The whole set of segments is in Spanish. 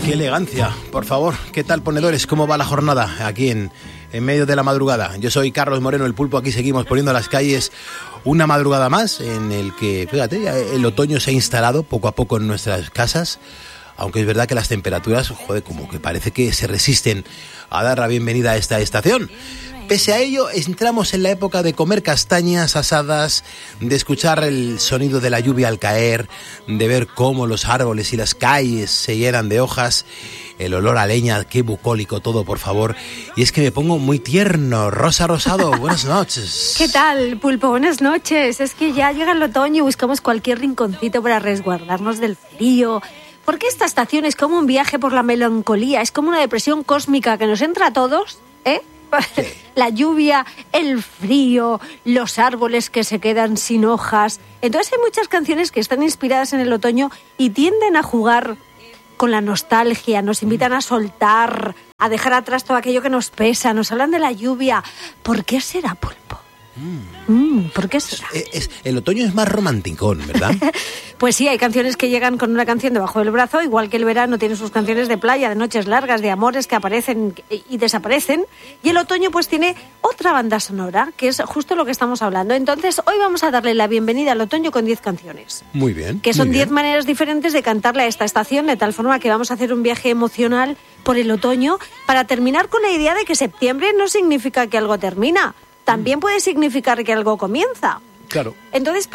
Qué elegancia, por favor. ¿Qué tal, ponedores? ¿Cómo va la jornada aquí en medio de la madrugada? Yo soy Carlos Moreno, el Pulpo. Aquí seguimos poniendo a las calles una madrugada más en el que, fíjate, el otoño se ha instalado poco a poco en nuestras casas. Aunque es verdad que las temperaturas, como que parece que se resisten a dar la bienvenida a esta estación. Pese a ello, entramos en la época de comer castañas asadas, de escuchar el sonido de la lluvia al caer, de ver cómo los árboles y las calles se llenan de hojas, el olor a leña, qué bucólico todo, por favor. Y es que me pongo muy tierno. Rosa Rosado, buenas noches. ¿Qué tal, Pulpo? Buenas noches. Es que ya llega el otoño y buscamos cualquier rinconcito para resguardarnos del frío. Porque esta estación es como un viaje por la melancolía, es como una depresión cósmica que nos entra a todos, ¿eh? Sí. La lluvia, el frío, los árboles que se quedan sin hojas. Entonces hay muchas canciones que están inspiradas en el otoño y tienden a jugar con la nostalgia, nos invitan a soltar, a dejar atrás todo aquello que nos pesa, nos hablan de la lluvia. ¿Por qué será, Pulpo? ¿Por qué será? El otoño es más romanticón, ¿verdad? Pues sí, hay canciones que llegan con una canción debajo del brazo, igual que el verano tiene sus canciones de playa, de noches largas, de amores que aparecen y desaparecen, y el otoño pues tiene otra banda sonora, que es justo lo que estamos hablando. Entonces, hoy vamos a darle la bienvenida al otoño con 10 canciones. Muy bien. Que son 10 maneras diferentes de cantarle a esta estación, de tal forma que vamos a hacer un viaje emocional por el otoño, para terminar con la idea de que septiembre no significa que algo termina. También puede significar que algo comienza. Claro. Entonces,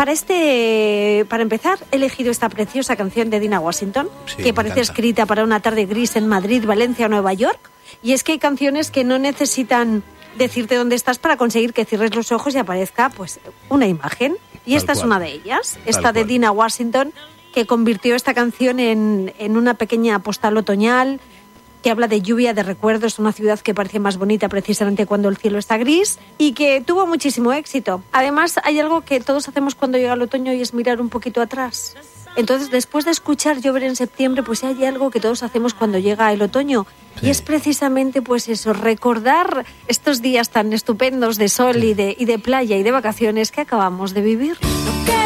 para empezar, he elegido esta preciosa canción de Dinah Washington, que parece escrita para una tarde gris en Madrid, Valencia o Nueva York. Y es que hay canciones que no necesitan decirte dónde estás para conseguir que cierres los ojos y aparezca pues una imagen. Y esta es una de ellas, esta de Dinah Washington, que convirtió esta canción en una pequeña postal otoñal, que habla de lluvia, de recuerdos, una ciudad que parece más bonita precisamente cuando el cielo está gris y que tuvo muchísimo éxito. Además, hay algo que todos hacemos cuando llega el otoño y es mirar un poquito atrás. Entonces, después de escuchar Llover en septiembre, pues hay algo que todos hacemos cuando llega el otoño. Sí. Y es precisamente pues eso, recordar estos días tan estupendos de sol y de playa y de vacaciones que acabamos de vivir.